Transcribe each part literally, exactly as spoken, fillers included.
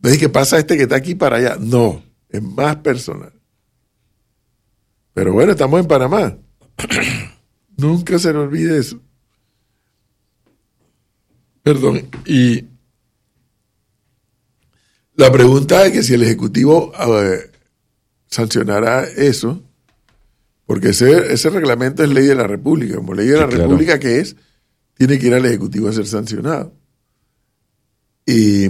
No es que pasa este que está aquí para allá. No, es más personal. Pero bueno, estamos en Panamá. Nunca se le olvide eso. Perdón. Y la pregunta es que si el Ejecutivo eh, sancionará eso, porque ese, ese reglamento es ley de la República. Como ley de la sí, República claro. que es, tiene que ir al Ejecutivo a ser sancionado. Y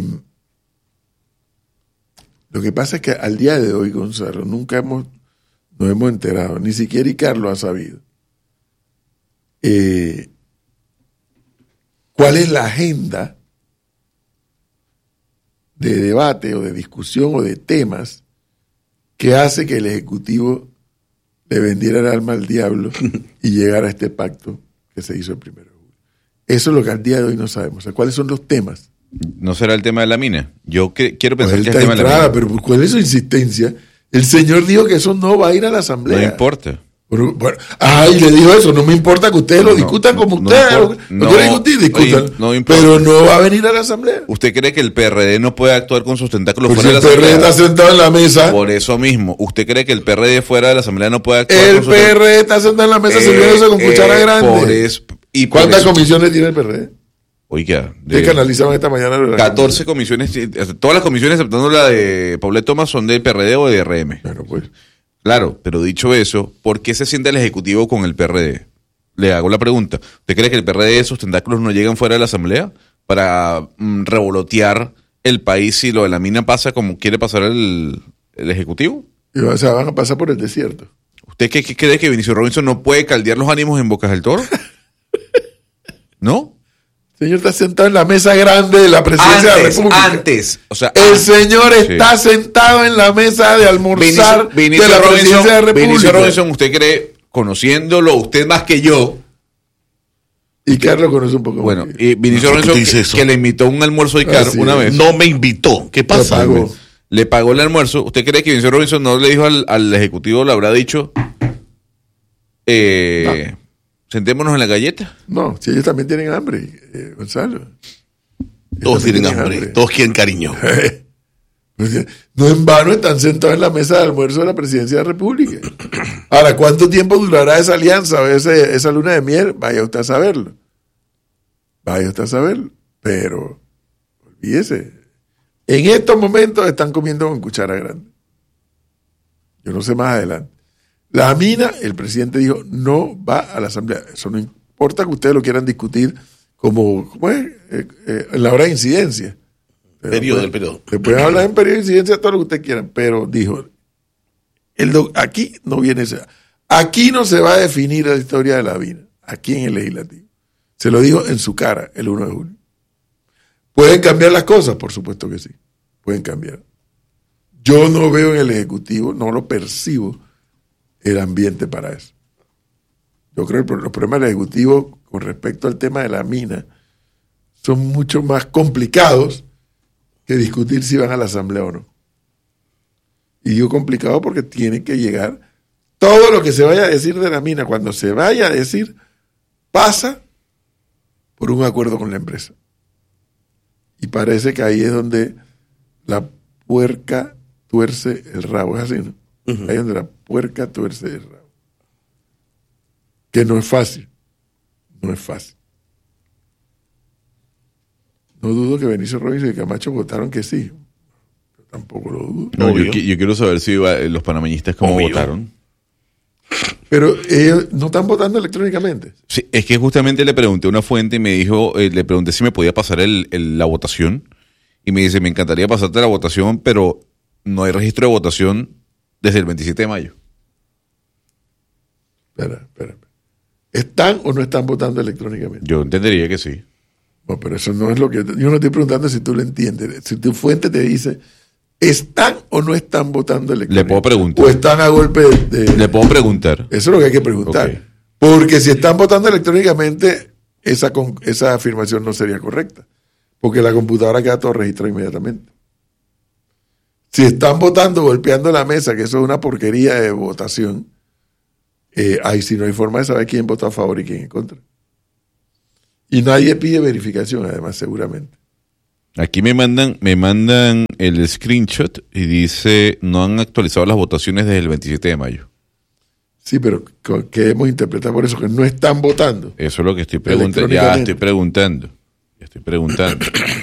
lo que pasa es que al día de hoy, Gonzalo, nunca hemos, nos hemos enterado, ni siquiera Icar lo ha sabido. Eh, ¿Cuál es la agenda de debate o de discusión o de temas que hace que el Ejecutivo le vendiera el alma al diablo y llegara a este pacto que se hizo el primero de julio? Eso es lo que al día de hoy no sabemos. O sea, ¿cuáles son los temas? ¿No será el tema de la mina? Yo que, quiero pensar pues que es el tema entrada, de la mina. Pero ¿cuál es su insistencia? El señor dijo que eso no va a ir a la Asamblea. No importa. Bueno, bueno, ay, le dijo eso, no me importa que ustedes lo no, discutan como no, ustedes. No, lo, no, lo quieren discutir, discutan. Oye, no importa. Pero no va a venir a la Asamblea. ¿Usted cree que el P R D no puede actuar con sus tentáculos pues fuera si de la Asamblea? El P R D está sentado en la mesa. Por eso mismo. ¿Usted cree que el P R D fuera de la Asamblea no puede actuar el con sus tentáculos? El P R D está sentado en la mesa eh, sirviéndose con eh, cuchara grande. Por eso, y por ¿Cuántas eso, comisiones tiene el P R D? Oiga, de que analizaban esta mañana. catorce comisiones, todas las comisiones, exceptando la de Paulette Thomas, son del P R D o de R M. Claro, pues. Claro, pero dicho eso, ¿por qué se siente el Ejecutivo con el P R D? Le hago la pregunta. ¿Usted cree que el P R D, esos tentáculos no llegan fuera de la Asamblea para mm, revolotear el país si lo de la mina pasa como quiere pasar el, el Ejecutivo? Y, o sea, van a pasar por el desierto. ¿Usted qué, qué cree que Vinicio Robinson no puede caldear los ánimos en Bocas del Toro? ¿No? El señor está sentado en la mesa grande de la presidencia antes, de la República. Antes, o sea, el antes. señor está sí. sentado en la mesa de almorzar Vinicio, Vinicio de la Robinson, presidencia de la República. Vinicio Robinson, ¿usted cree, conociéndolo usted más que yo? Y Carlos conoce un poco bueno, más. Y Vinicio Robinson que, que le invitó un almuerzo a Icar ah, sí. una vez. No me invitó. ¿Qué pasa? Le pagó. Le pagó el almuerzo. ¿Usted cree que Vinicio Robinson no le dijo al, al Ejecutivo, le habrá dicho, eh, no. sentémonos en la galleta? No, si ellos también tienen hambre, eh, Gonzalo. Todos tienen hambre, hambre, todos quieren cariño. No en vano están sentados en la mesa de almuerzo de la presidencia de la República. Ahora, ¿cuánto tiempo durará esa alianza o ese, esa luna de miel? Vaya usted a saberlo. Vaya usted a saberlo. Pero, olvídese, en estos momentos están comiendo con cuchara grande. Yo no sé más adelante. La mina, el presidente dijo, no va a la Asamblea. Eso no importa que ustedes lo quieran discutir como, ¿cómo es? Eh, eh, en la hora de incidencia. Pero periodo del periodo. Se puede hablar en periodo de incidencia todo lo que ustedes quieran, pero dijo, el do, aquí no viene ese, aquí no se va a definir la historia de la mina, aquí en el legislativo. Se lo dijo en su cara el uno de julio. ¿Pueden cambiar las cosas? Por supuesto que sí, pueden cambiar. Yo no veo en el Ejecutivo, no lo percibo, el ambiente para eso. Yo creo que los problemas del Ejecutivo con respecto al tema de la mina son mucho más complicados que discutir si van a la Asamblea o no. Y digo complicado porque tiene que llegar todo lo que se vaya a decir de la mina, cuando se vaya a decir, pasa por un acuerdo con la empresa. Y parece que ahí es donde la puerca tuerce el rabo. Es así, ¿no? Uh-huh. Ahí es donde la puerca tuerce el rabo. Que no es fácil. No es fácil. No dudo que Benicio Robinson y Camacho votaron que sí. Pero tampoco lo dudo. No, yo, yo quiero saber si los panameñistas cómo Obvio. votaron. Pero ellos no están votando electrónicamente. Sí, es que justamente le pregunté a una fuente y me dijo, eh, le pregunté si me podía pasar el, el, la votación. Y me dice, me encantaría pasarte la votación, pero no hay registro de votación desde el veintisiete de mayo. Espera, espera. ¿Están o no están votando electrónicamente? Yo entendería que sí. Bueno, pero eso no es lo que... Yo no estoy preguntando si tú lo entiendes. Si tu fuente te dice, ¿están o no están votando electrónicamente? Le puedo preguntar. ¿O están a golpe de...? de Le puedo preguntar. Eso es lo que hay que preguntar. Okay. Porque si están votando electrónicamente, esa, esa afirmación no sería correcta. Porque la computadora queda todo registrado inmediatamente. Si están votando golpeando la mesa, que eso es una porquería de votación, eh, ahí sí no hay forma de saber quién votó a favor y quién en contra. Y nadie pide verificación, además, seguramente. Aquí me mandan, me mandan el screenshot y dice, no han actualizado las votaciones desde el veintisiete de mayo. Sí, pero ¿qué hemos interpretado por eso? Que no están votando. Eso es lo que estoy preguntando. Ya estoy preguntando. Ya estoy preguntando.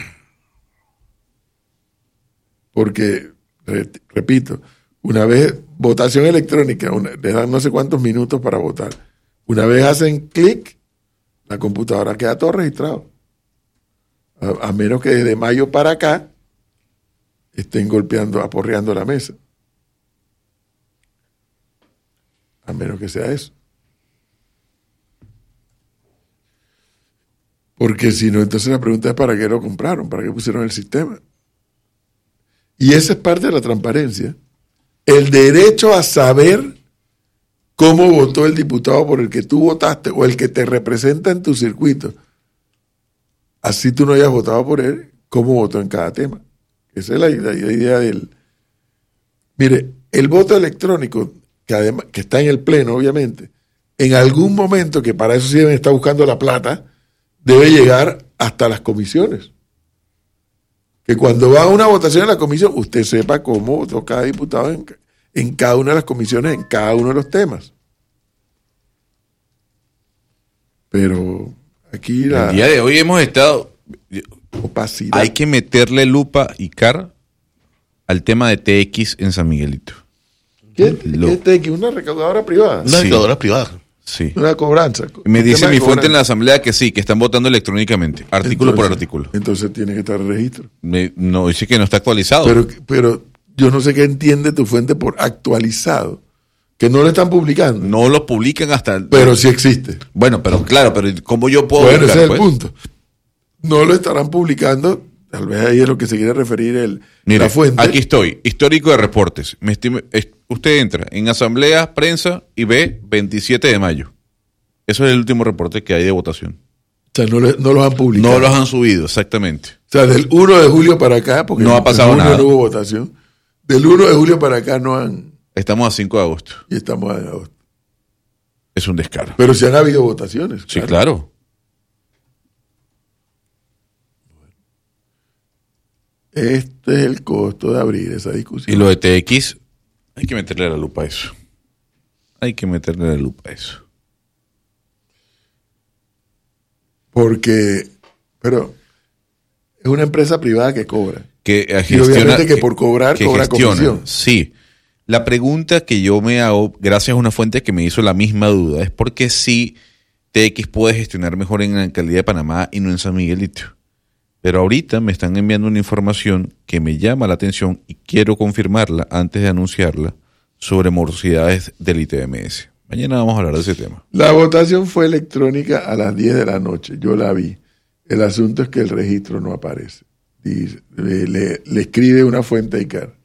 Porque, re- repito, una vez votación electrónica, una, le dan no sé cuántos minutos para votar. Una vez hacen clic, la computadora queda todo registrado. A, a menos que desde mayo para acá estén golpeando, aporreando la mesa. A menos que sea eso. Porque si no, entonces la pregunta es ¿para qué lo compraron? ¿Para qué pusieron el sistema? Y esa es parte de la transparencia. El derecho a saber cómo votó el diputado por el que tú votaste o el que te representa en tu circuito. Así tú no hayas votado por él, cómo votó en cada tema. Esa es la, la, la idea del... Mire, el voto electrónico, que, además, que está en el pleno, obviamente, en algún momento, que para eso sí deben estar buscando la plata, debe llegar hasta las comisiones. Que cuando va a una votación en la comisión, usted sepa cómo votó cada diputado en, en cada una de las comisiones, en cada uno de los temas. Pero aquí la... El día de hoy hemos estado... Opacidad. Hay que meterle lupa y cara al tema de T X en San Miguelito. ¿Qué, Lo... ¿Qué es T X? ¿Una recaudadora privada? Una Sí. recaudadora privada. Sí. Una cobranza. Me Un dice tema de mi fuente en la cobranza. asamblea que sí, que están votando electrónicamente, artículo Entonces- por artículo. Entonces tiene que estar el registro. Me- no, dice que no está actualizado. Pero, pero yo no sé qué entiende tu fuente por actualizado. Que no lo están publicando. no lo publican hasta... Pero sí existe. Bueno, pero claro, pero ¿cómo yo puedo Bueno, buscar, ese es pues? el punto. No lo estarán publicando. Tal vez ahí es lo que se quiere referir el, Mire, la fuente. aquí estoy, histórico de reportes. Me estime- es- usted entra en asamblea, prensa y ve veintisiete de mayo. Eso es el último reporte que hay de votación. O sea, no, le- no los han publicado. No los han subido, exactamente. O sea, del uno de julio para acá, porque No ha en pasado junio nada. no hubo votación. Del uno de julio para acá no han... Estamos a cinco de agosto. Y estamos en agosto. Es un descaro. Pero sí han habido votaciones. Sí, claro. Este es el costo de abrir esa discusión. Y lo de T X, hay que meterle la lupa a eso. Hay que meterle la lupa a eso. Porque, pero es una empresa privada que cobra. Que eh, Y gestiona, obviamente que por cobrar, que cobra gestiona. comisión. Sí. La pregunta que yo me hago, gracias a una fuente que me hizo la misma duda, es por qué si T X puede gestionar mejor en la alcaldía de Panamá y no en San Miguelito. Pero ahorita me están enviando una información que me llama la atención y quiero confirmarla antes de anunciarla sobre morosidades del I T M S. Mañana vamos a hablar de ese tema. La votación fue electrónica a las diez de la noche. Yo la vi. El asunto es que el registro no aparece. Dice, le, le- le escribe una fuente a Icar.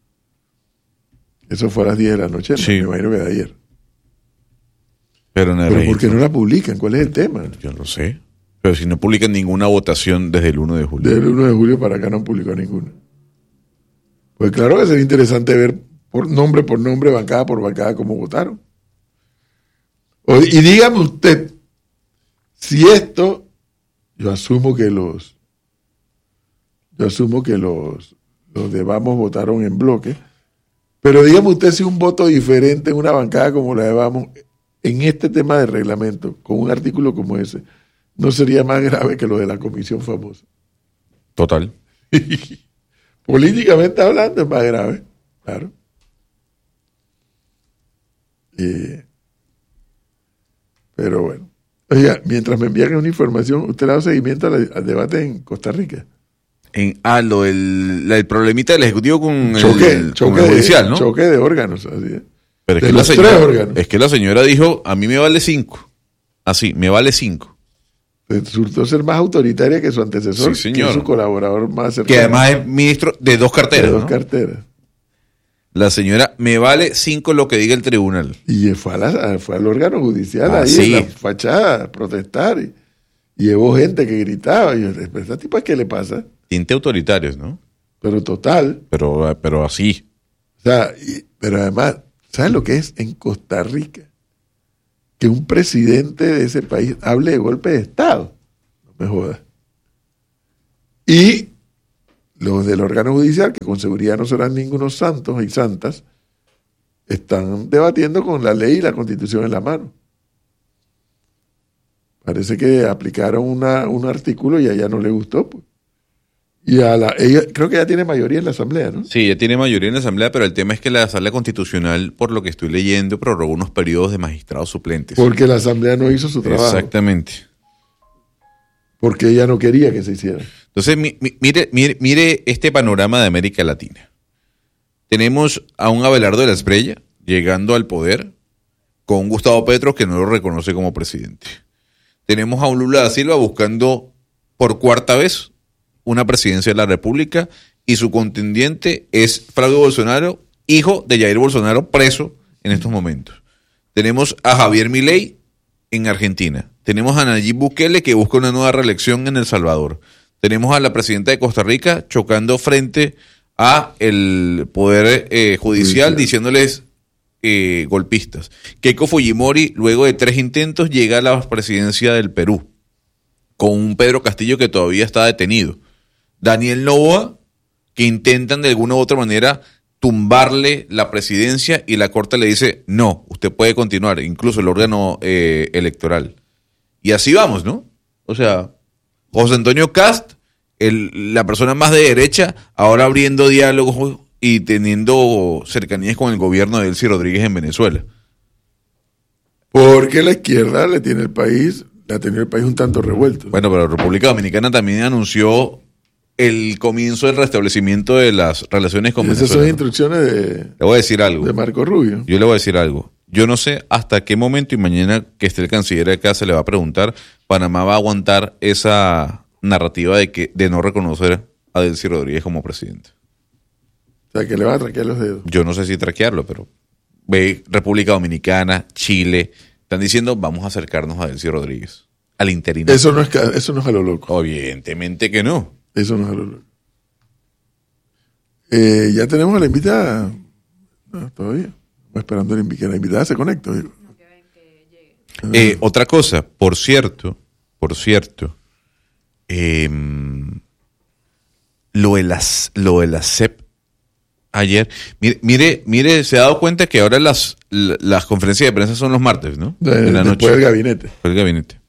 Eso fue a las diez de la noche. Sí. Me imagino que de ayer. Pero en el Pero ¿por qué registro, no la publican? ¿Cuál es el tema? yo no sé. Pero si no publican ninguna votación desde el uno de julio. Del uno de julio para acá no han publicado ninguna. Pues claro que sería interesante ver por nombre por nombre, bancada por bancada, cómo votaron. O- y dígame usted, si esto, yo asumo que los, yo asumo que los, los de Vamos votaron en bloque, pero dígame usted si un voto diferente en una bancada como la de Vamos, en este tema de reglamento, con un artículo como ese, no sería más grave que lo de la comisión famosa. Total. Políticamente hablando es más grave, claro. Eh, pero bueno. Oiga, mientras me envían una información, usted le da seguimiento al, al debate en Costa Rica. En, ah, lo del la- el problemita del Ejecutivo con Choque, el, choque, con el de, judicial, ¿no? choque de órganos. Así es. Pero es de que, la los señora, tres órganos. es que la señora dijo, a mí me vale cinco. Así, me vale cinco. Resultó ser más autoritaria que su antecesor, Sí, que señor. es su colaborador más cercano. Que además es ministro de dos de carteras. dos ¿no? carteras. La señora, me vale cinco lo que diga el tribunal. Y fue, a la- fue al órgano judicial Ah, ahí sí. en la fachada a protestar. Y, y llevó gente que gritaba. Y yo, ¿esta tipa qué le pasa? Tinte autoritarios, ¿no? Pero total. Pero, pero así. O sea, y- pero además, ¿sabes lo que es en Costa Rica? Que un presidente de ese país hable de golpe de Estado. No me jodas. Y los del órgano judicial, que con seguridad no serán ningunos santos y santas, están debatiendo con la ley y la Constitución en la mano. Parece que aplicaron una, un artículo y a ella no le gustó. Pues. Y a la, ella, creo que ya tiene mayoría en la Asamblea, ¿no? Sí, ya tiene mayoría en la Asamblea, pero el tema es que la Asamblea Constitucional, por lo que estoy leyendo, prorrogó unos periodos de magistrados suplentes. Porque la Asamblea no hizo su trabajo. Exactamente. Porque ella no quería que se hiciera. Entonces, mi, mi, mire, mire, mire este panorama de América Latina. Tenemos a un Abelardo de la Espriella llegando al poder con un Gustavo Petro que no lo reconoce como presidente. Tenemos a un Lula da Silva buscando por cuarta vez una presidencia de la República y su contendiente es Flavio Bolsonaro, hijo de Jair Bolsonaro, preso en estos momentos. Tenemos a Javier Milei en Argentina. Tenemos a Nayib Bukele que busca una nueva reelección en El Salvador. Tenemos a la presidenta de Costa Rica chocando frente a el Poder eh, Judicial, sí, diciéndoles eh, golpistas. Keiko Fujimori, luego de tres intentos, llega a la presidencia del Perú, con un Pedro Castillo que todavía está detenido. Daniel Noboa, que intentan de alguna u otra manera tumbarle la presidencia y la Corte le dice, no, usted puede continuar, incluso el órgano eh, electoral. Y así vamos, ¿no? O sea, José Antonio Cast, el, la persona más de derecha, ahora abriendo diálogos y teniendo cercanías con el gobierno de Delcy Rodríguez en Venezuela. Porque la izquierda le tiene el país, le ha tenido el país un tanto revuelto. Bueno, pero República Dominicana también anunció el comienzo del restablecimiento de las relaciones con Venezuela. Esas son instrucciones de, le voy a decir algo. de Marco Rubio. Yo le voy a decir algo. Yo no sé hasta qué momento, y mañana que esté el canciller acá se le va a preguntar, Panamá va a aguantar esa narrativa de que de no reconocer a Delcy Rodríguez como presidente. O sea, que le va a traquear los dedos. Yo no sé si traquearlo, pero ve República Dominicana, Chile, están diciendo vamos a acercarnos a Delcy Rodríguez, al interino. Eso no es, eso no es a lo loco. Evidentemente que no. Eso no es a lo loco. Eh, ya tenemos a la invitada. No, todavía. Estamos esperando a que la invitada se conecte. Eh, otra cosa, por cierto, por cierto, eh, lo de las, lo de la C E P ayer, mire, mire, mire, se ha dado cuenta que ahora las, las conferencias de prensa son los martes, ¿no? De, en la noche. Después del gabinete. Después del gabinete.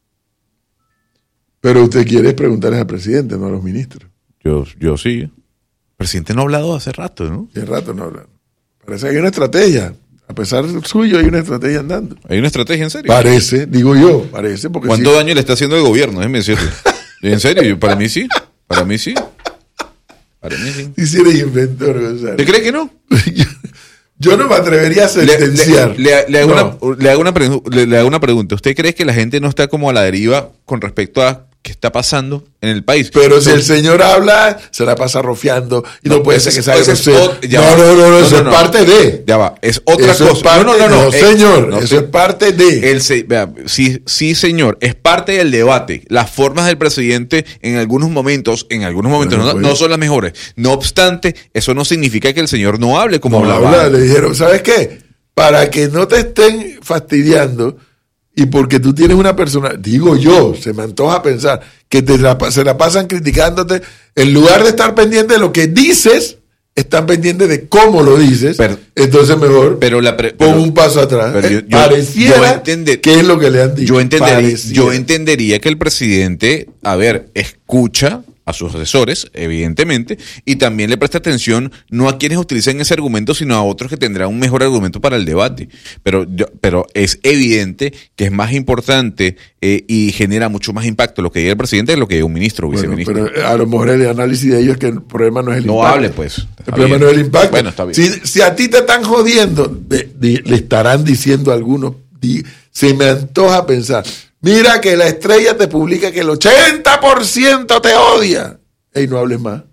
Pero usted quiere preguntarles al presidente, no a los ministros. Yo, yo sí. El presidente no ha hablado hace rato, ¿no? Hace rato no ha hablado. Parece que hay una estrategia. A pesar suyo, hay una estrategia andando. ¿Hay una estrategia en serio? Parece, digo yo, parece. Porque ¿cuánto sí. daño le está haciendo el gobierno? Déjeme decirle. En serio, yo, para mí sí. Para mí sí. Para mí sí. Si eres inventor, Gonzalo. ¿Usted cree que no? yo, yo no me atrevería a sentenciar. Le, le, le, hago no. una, le, hago una pre, le, le hago una pregunta. ¿Usted cree que la gente no está como a la deriva con respecto a qué está pasando en el país? Pero si el señor habla, se la pasa rofeando y no, no puede ser que salga grosero. No, no, no, no, no, eso no, es parte de. Ya va, es otra eso cosa. Es parte, no, no, no, no, no, señor, no, eso es parte de. El, vea, sí, sí, señor, es parte del debate. Las formas del presidente en algunos momentos, en algunos momentos no, no, no son las mejores. No obstante, eso no significa que el señor no hable como no hablaba. Habla, le dijeron, ¿sabes qué? Para que no te estén fastidiando y porque tú tienes una persona, digo yo, se me antoja pensar, que te la, se la pasan criticándote, en lugar de estar pendiente de lo que dices, están pendientes de cómo lo dices, pero, entonces mejor pero la pre, pon pero, un paso atrás. Pero yo, Pareciera yo entender, que es lo que le han dicho. Yo entendería, yo entendería que el presidente, a ver, escucha a sus asesores, evidentemente, y también le presta atención no a quienes utilizan ese argumento, sino a otros que tendrán un mejor argumento para el debate. Pero, yo, pero es evidente que es más importante eh, y genera mucho más impacto lo que diga el presidente que lo que diga un ministro o bueno, viceministro. Pero a lo mejor el análisis de ellos es que el problema no es el no impacto. No hable, pues. El problema bien. no es el impacto. Bueno, está bien. Si, si a ti te están jodiendo, de, de, le estarán diciendo a algunos, di, se me antoja pensar, mira que la Estrella te publica que el ochenta por ciento te odia. Ey, no hables más.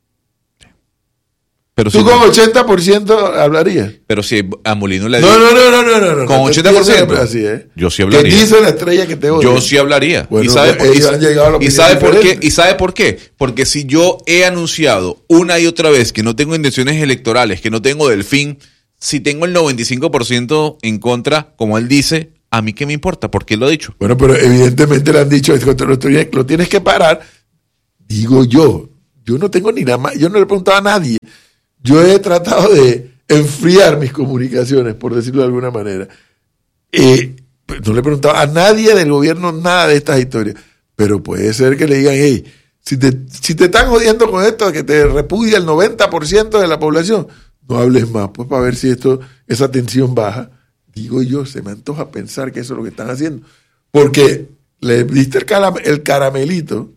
Pero ¿Tú si con no, ochenta por ciento hablarías? Pero si a Molino le digo... No, no, no, no, no, no, no. Con ochenta por ciento. Así, ¿eh? Yo sí hablaría. Que dice la Estrella que te odia. Yo sí hablaría. Bueno, ¿Y sabe, pues, por, ellos han llegado a y sabe por qué? ¿Y sabe por qué? Porque si yo he anunciado una y otra vez que no tengo intenciones electorales, que no tengo delfín, si tengo el noventa y cinco por ciento en contra, como él dice, ¿a mí qué me importa? ¿Por qué lo ha dicho? Bueno, pero evidentemente le han dicho, lo tienes que parar. Digo yo, yo no tengo ni nada más, yo no le he preguntado a nadie. Yo he tratado de enfriar mis comunicaciones, por decirlo de alguna manera. Eh, no le he preguntado a nadie del gobierno nada de estas historias. Pero puede ser que le digan, hey, si te, si te están jodiendo con esto, que te repudia el noventa por ciento de la población, no hables más, pues para ver si esto, esa tensión baja. Digo yo, se me antoja pensar que eso es lo que están haciendo. Porque le diste el, caram- el caramelito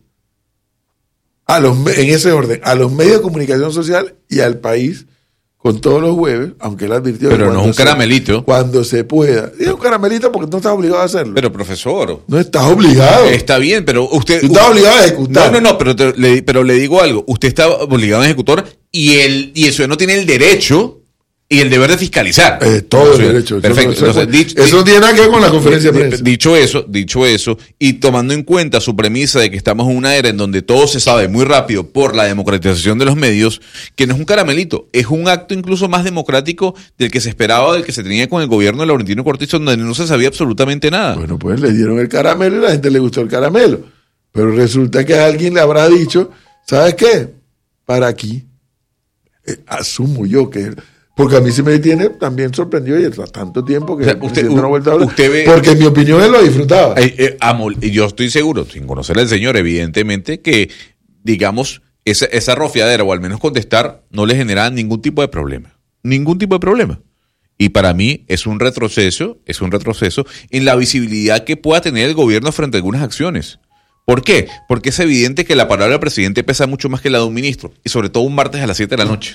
a los, en ese orden, a los medios de comunicación social y al país con todos los jueves, aunque él advirtió pero que no es un se, caramelito. Cuando se pueda. Es un caramelito porque no estás obligado a hacerlo. Pero profesor, no estás obligado. Está bien, pero usted... Tú estás obligado a ejecutar. No, no, no, pero, te, le, pero le digo algo. Usted está obligado a ejecutar y, el, y eso no tiene el derecho y el deber de fiscalizar. Eh, todo sí, el derecho. Perfecto. Eso, Entonces, no, dicho, eso no tiene nada que ver con la conferencia de prensa. Dicho eso, dicho eso, y tomando en cuenta su premisa de que estamos en una era en donde todo se sabe muy rápido por la democratización de los medios, que no es un caramelito, es un acto incluso más democrático del que se esperaba, del que se tenía con el gobierno de Laurentino Cortizo, donde no se sabía absolutamente nada. Bueno, pues le dieron el caramelo y a la gente le gustó el caramelo. Pero resulta que a alguien le habrá dicho, ¿sabes qué? Para aquí. Eh, asumo yo que... Porque a mí se me tiene también sorprendió y hasta tanto tiempo que o sea, usted, no ha vuelto a hablar. Usted ve, porque en mi opinión él lo disfrutaba. Eh, eh, amor, y yo estoy seguro, sin conocer al señor, evidentemente, que, digamos, esa, esa rofiadera, o al menos contestar, no le generaba ningún tipo de problema. Ningún tipo de problema. Y para mí es un retroceso, es un retroceso en la visibilidad que pueda tener el gobierno frente a algunas acciones. ¿Por qué? Porque es evidente que la palabra del presidente pesa mucho más que la de un ministro, y sobre todo un martes a las siete de la noche.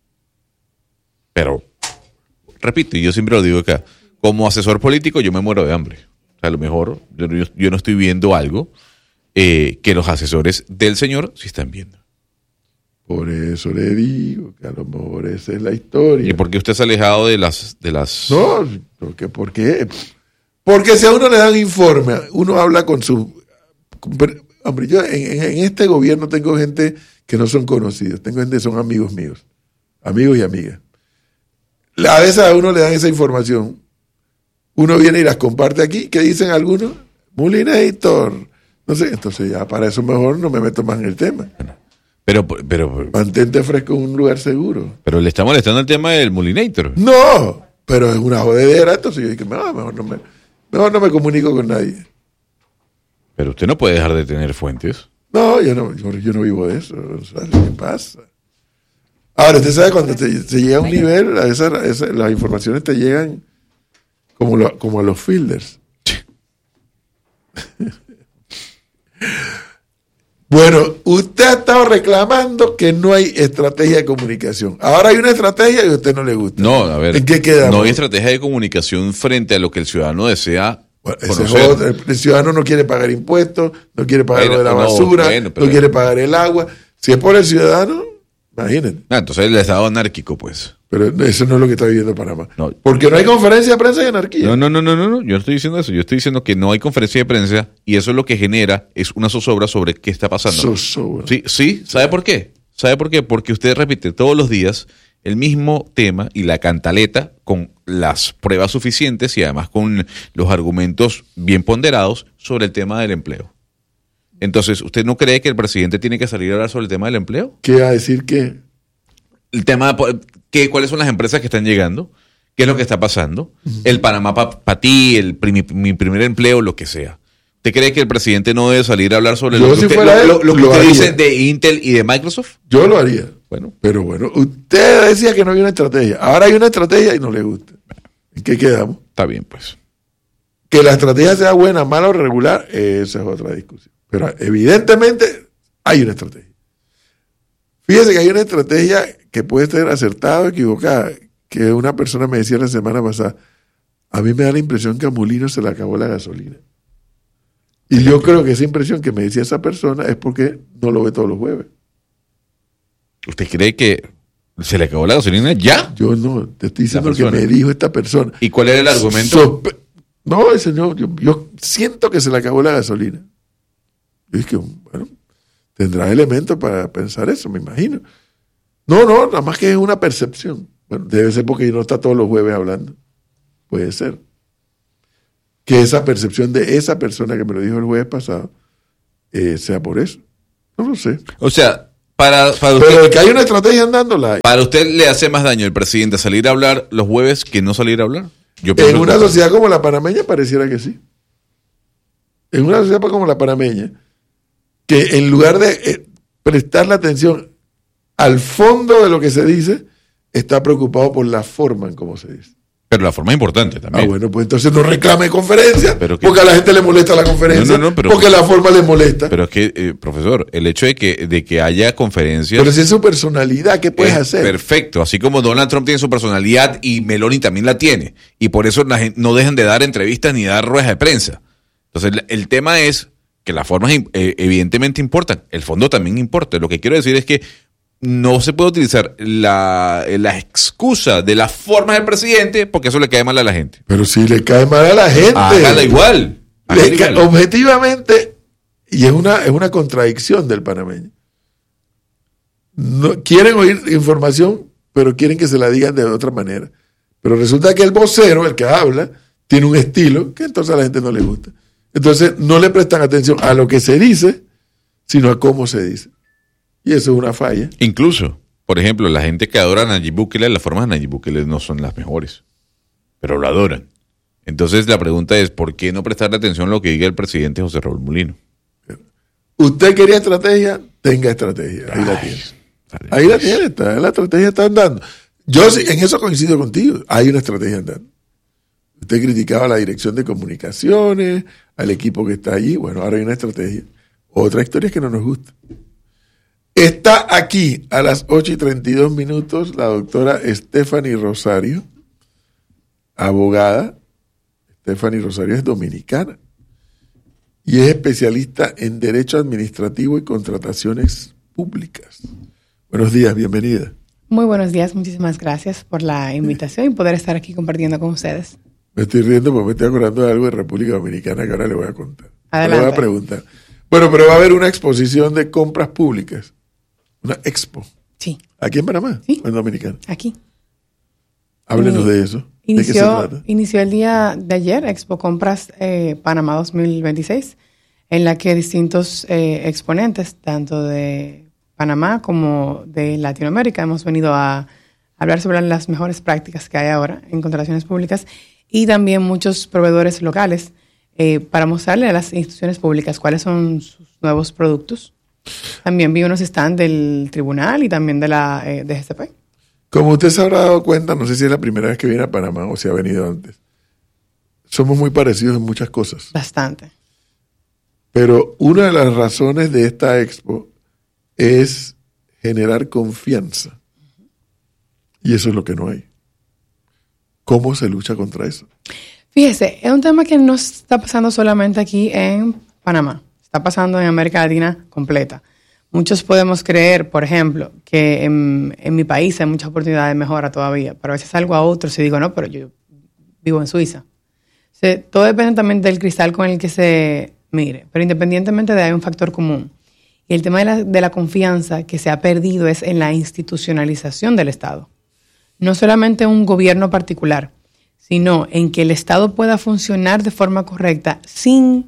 Pero, repito, y yo siempre lo digo acá, como asesor político yo me muero de hambre. O sea, a lo mejor yo, yo, yo no estoy viendo algo eh, que los asesores del señor sí están viendo. Por eso le digo que a lo mejor esa es la historia. ¿Y por qué usted se ha alejado de las... De las... No, porque, ¿por qué? Porque si a uno le dan informe, uno habla con su... Hombre, yo en, en este gobierno tengo gente que no son conocidos, tengo gente que son amigos míos, amigos y amigas. A veces a uno le dan esa información. Uno viene y las comparte aquí. ¿Qué dicen algunos? Mulinator. No sé, entonces ya para eso mejor no me meto más en el tema. Pero, pero, mantente fresco en un lugar seguro. Pero le está molestando el tema del Mulinator. No, pero es una jodedera. Entonces yo dije, no, mejor no me, mejor no me comunico con nadie. Pero usted no puede dejar de tener fuentes. No, yo no, yo, yo no vivo de eso. ¿Sabes qué pasa? Ahora, usted sabe cuando te, te llega a un nivel, a esa, a esa, las informaciones te llegan como, lo, como a los fielders. Bueno, usted ha estado reclamando que no hay estrategia de comunicación. Ahora hay una estrategia y a usted no le gusta. No, a ver. ¿En qué quedamos? No hay estrategia de comunicación frente a lo que el ciudadano desea. Bueno, ese es otro. El ciudadano no quiere pagar impuestos, no quiere pagar bueno, lo de la basura, no, bueno, pero... no quiere pagar el agua. Si es por el ciudadano, imagínate. Ah, entonces el estado anárquico, pues. Pero eso no es lo que está viviendo Panamá. No. Porque no hay conferencia de prensa y anarquía. No, no, no, no, no, no. Yo no estoy diciendo eso. Yo estoy diciendo que no hay conferencia de prensa y eso es lo que genera es una zozobra sobre qué está pasando. Zozobra. Sí, sí. ¿Sabe por qué? ¿Sabe por qué? Porque usted repite todos los días el mismo tema y la cantaleta con las pruebas suficientes y además con los argumentos bien ponderados sobre el tema del empleo. Entonces, ¿usted no cree que el presidente tiene que salir a hablar sobre el tema del empleo? ¿Qué va a decir qué? El tema, ¿qué, ¿cuáles son las empresas que están llegando? ¿Qué es lo que está pasando? Uh-huh. El Panamá para pa ti, el, mi, mi primer empleo, lo que sea. ¿Usted cree que el presidente no debe salir a hablar sobre Yo lo si que usted, él, lo, lo, lo que lo usted haría. dice de Intel y de Microsoft? Yo lo haría. Bueno. Pero bueno, usted decía que no había una estrategia. Ahora hay una estrategia y no le gusta. ¿En qué quedamos? Está bien, pues. Que la estrategia sea buena, mala o regular, esa es otra discusión. Pero evidentemente hay una estrategia. Fíjese que hay una estrategia que puede ser acertada o equivocada, que una persona me decía la semana pasada, a mí me da la impresión que a Mulino se le acabó la gasolina. Y yo creo que esa impresión que me decía esa persona es porque no lo ve todos los jueves. ¿Usted cree que se le acabó la gasolina ya? Yo no, te estoy diciendo lo que me dijo esta persona. ¿Y cuál era el argumento? Sospe- no, señor, yo, yo siento que se le acabó la gasolina. Yo dije, bueno, tendrá elementos para pensar eso, me imagino. No, no, nada más que es una percepción. Bueno, debe ser porque no está todos los jueves hablando. Puede ser. Que esa percepción de esa persona que me lo dijo el jueves pasado eh, sea por eso. No lo sé. O sea, para, para usted, Pero de que hay una estrategia andando, la hay. para usted le hace más daño el presidente salir a hablar los jueves que no salir a hablar. Yo En una que- sociedad como la panameña pareciera que sí. En una sociedad como la panameña, que en lugar de eh, prestarle atención al fondo de lo que se dice, está preocupado por la forma en cómo se dice. Pero la forma es importante también. Ah, bueno, pues entonces no reclame conferencia, Pero que- porque a la gente le molesta la conferencia, No, no, no, pero- porque la forma le molesta. Pero, Pero es que, eh, profesor, el hecho de que, de que haya conferencias si es su personalidad, ¿qué puedes es hacer? perfecto. Así como Donald Trump tiene su personalidad y Meloni también la tiene. Y por eso la gen- no dejan de dar entrevistas ni dar ruedas de prensa. Entonces, el, el tema es que las formas eh, evidentemente importan. El fondo también importa. Lo que quiero decir es que no se puede utilizar la, la excusa de la forma del presidente porque eso le cae mal a la gente. Pero si le cae mal a la gente. Hágala igual. Le Hágala ca- igual. objetivamente, y es una, es una contradicción del panameño. No, quieren oír información, pero quieren que se la digan de otra manera. Pero resulta que el vocero, el que habla, tiene un estilo que entonces a la gente no le gusta. Entonces no le prestan atención a lo que se dice, sino a cómo se dice. Y eso es una falla. Incluso, por ejemplo, la gente que adora a Nayib Bukele, las formas de Nayib Bukele no son las mejores, pero lo adoran. Entonces la pregunta es, ¿por qué no prestarle atención a lo que diga el presidente José Raúl Mulino? Usted quería estrategia, tenga estrategia. Ahí la tiene. Ahí la tiene, está, la estrategia está andando. Yo sí, en eso coincido contigo. Hay una estrategia andando. Usted criticaba a la dirección de comunicaciones, al equipo que está allí. Bueno, ahora hay una estrategia. Otra historia es que no nos gusta. Está aquí a las ocho y treinta y dos minutos la doctora Stephanie Rosario, abogada. Stephanie Rosario es dominicana y es especialista en Derecho Administrativo y Contrataciones Públicas. Buenos días, bienvenida. Muy buenos días, muchísimas gracias por la invitación y poder estar aquí compartiendo con ustedes. Me estoy riendo porque me estoy acordando de algo de República Dominicana que ahora le voy a contar. Adelante. Le voy a preguntar. Bueno, pero va a haber una exposición de compras públicas. Una expo. Sí, ¿Aquí en Panamá? Sí. ¿O en Dominicana? aquí. Háblenos Mm, de eso. ¿De qué se Inició, trata? inició el día de ayer, Expo Compras eh, Panamá dos mil veintiséis, en la que distintos eh, exponentes, tanto de Panamá como de Latinoamérica, hemos venido a hablar sobre las mejores prácticas que hay ahora en contrataciones públicas y también muchos proveedores locales eh, para mostrarle a las instituciones públicas cuáles son sus nuevos productos. También vi unos stands del tribunal y también de la eh, de G C P. Como usted se habrá dado cuenta, no sé si es la primera vez que viene a Panamá o si ha venido antes. Somos muy parecidos en muchas cosas. Bastante. Pero una de las razones de esta expo es generar confianza. Y eso es lo que no hay. ¿Cómo se lucha contra eso? Fíjese, es un tema que no está pasando solamente aquí en Panamá, está pasando en América Latina completa. Muchos podemos creer, por ejemplo, que en, en mi país hay muchas oportunidades de mejora todavía, pero a veces salgo a otros y digo, no, pero yo vivo en Suiza. O sea, todo depende también del cristal con el que se mire, pero independientemente de ahí hay un factor común. Y el tema de la, de la confianza que se ha perdido es en la institucionalización del Estado. No solamente un gobierno particular, sino en que el Estado pueda funcionar de forma correcta sin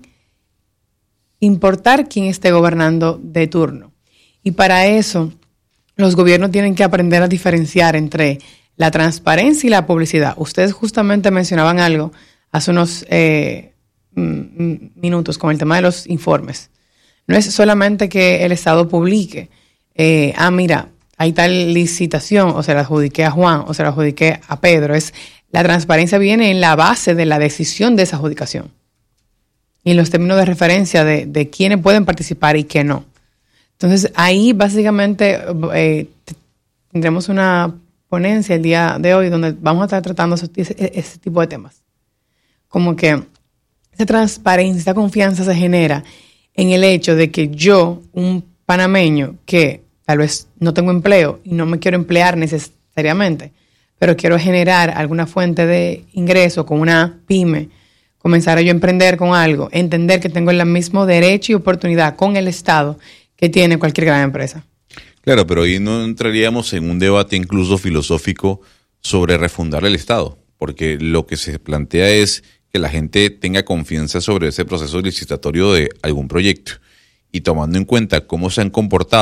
importar quién esté gobernando de turno. Y para eso, los gobiernos tienen que aprender a diferenciar entre la transparencia y la publicidad. Ustedes justamente mencionaban algo hace unos eh, minutos con el tema de los informes. No es solamente que el Estado publique, eh, ah, mira, hay tal licitación, o se la adjudiqué a Juan, o se la adjudiqué a Pedro. Es, la transparencia viene en la base de la decisión de esa adjudicación y en los términos de referencia de, de quiénes pueden participar y qué no. Entonces, ahí básicamente eh, tendremos una ponencia el día de hoy donde vamos a estar tratando ese, ese tipo de temas. Como que esa transparencia, esa confianza se genera en el hecho de que yo, un panameño que tal vez no tengo empleo y no me quiero emplear necesariamente, pero quiero generar alguna fuente de ingreso con una pyme, comenzar a yo emprender con algo, entender que tengo el mismo derecho y oportunidad con el Estado que tiene cualquier gran empresa. Claro, pero ahí no entraríamos en un debate incluso filosófico sobre refundar el Estado, porque lo que se plantea es que la gente tenga confianza sobre ese proceso licitatorio de algún proyecto. Y tomando en cuenta cómo se han comportado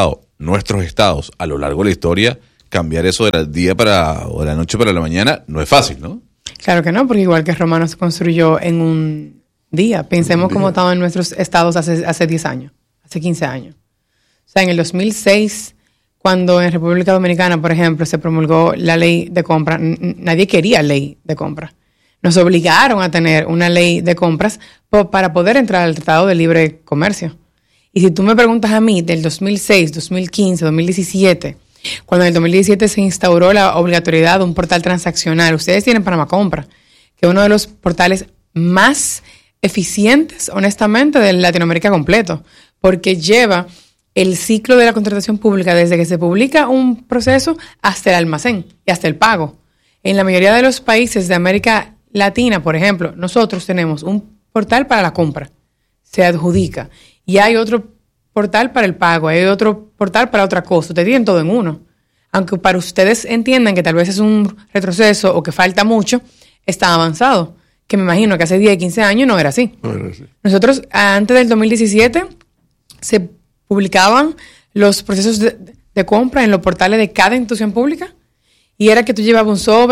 nuestros estados a lo largo de la historia, cambiar eso del día para, o de la noche para la mañana no es fácil, ¿no? Claro que no, porque igual que Roma no se construyó en un día. Pensemos cómo estaban nuestros estados hace, hace diez años, hace quince años. O sea, en el dos mil seis, cuando en República Dominicana, por ejemplo, se promulgó la ley de compra, n- nadie quería ley de compra. Nos obligaron a tener una ley de compras po- para poder entrar al Tratado de Libre Comercio. Y si tú me preguntas a mí del dos mil seis, dos mil quince, dos mil diecisiete, cuando en el dos mil diecisiete se instauró la obligatoriedad de un portal transaccional, ustedes tienen Panamá Compra, que es uno de los portales más eficientes, honestamente, de Latinoamérica completo, porque lleva el ciclo de la contratación pública desde que se publica un proceso hasta el almacén y hasta el pago. En la mayoría de los países de América Latina, por ejemplo, nosotros tenemos un portal para la compra, se adjudica, y hay otro portal para el pago, hay otro portal para otra cosa, ustedes tienen todo en uno. Aunque para ustedes entiendan que tal vez es un retroceso o que falta mucho, está avanzado, que me imagino que hace diez, quince años no era así. No era así. Nosotros, antes del dos mil diecisiete, se publicaban los procesos de, de compra en los portales de cada institución pública, y era que tú llevabas un sobre